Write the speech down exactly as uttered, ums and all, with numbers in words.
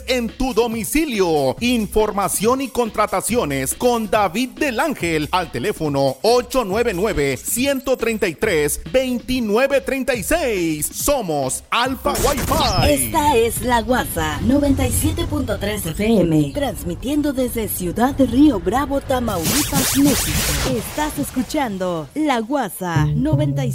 en tu domicilio. Información y contrataciones con David del Ángel al teléfono ocho nueve nueve, uno tres tres, dos nueve tres seis. Somos Alfa Wi-Fi. Esta es La Guasa noventa y siete punto tres F M, transmitiendo desde Ciudad de Río Bravo, Tamaulipas, México. Estás escuchando La Guasa noventa y siete.